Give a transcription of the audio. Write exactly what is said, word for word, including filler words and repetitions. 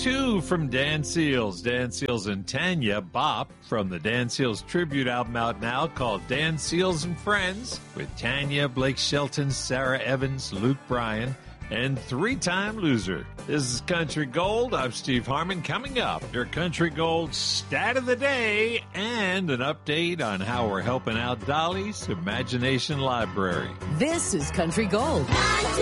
two from Dan Seals. Dan Seals and Tanya Bop from the Dan Seals tribute album out now called Dan Seals and Friends, with Tanya, Blake Shelton, Sarah Evans, Luke Bryan, and three-time loser. This is Country Gold. I'm Steve Harmon. Coming up, your Country Gold stat of the day and an update on how we're helping out Dolly's Imagination Library. This is Country Gold.